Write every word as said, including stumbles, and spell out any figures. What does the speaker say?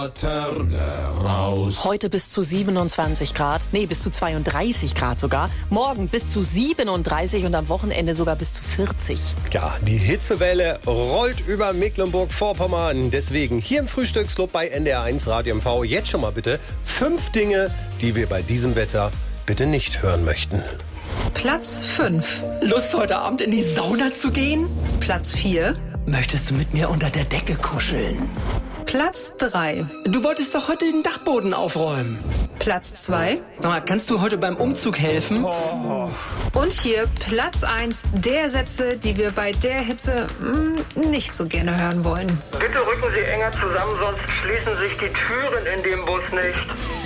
Raus. Heute bis zu siebenundzwanzig Grad, nee, bis zu zweiunddreißig Grad sogar. Morgen bis zu siebenunddreißig und am Wochenende sogar bis zu vierzig. Ja, die Hitzewelle rollt über Mecklenburg-Vorpommern. Deswegen hier im Frühstücksclub bei N D R eins Radio M V jetzt schon mal bitte fünf Dinge, die wir bei diesem Wetter bitte nicht hören möchten. Platz fünf. Lust, heute Abend in die Sauna zu gehen? Platz vier. Möchtest du mit mir unter der Decke kuscheln? Platz drei. Du wolltest doch heute den Dachboden aufräumen. Platz zwei. Sag mal, kannst du heute beim Umzug helfen? Oh. Und hier Platz eins der Sätze, die wir bei der Hitze mh, nicht so gerne hören wollen. Bitte rücken Sie enger zusammen, sonst schließen sich die Türen in dem Bus nicht.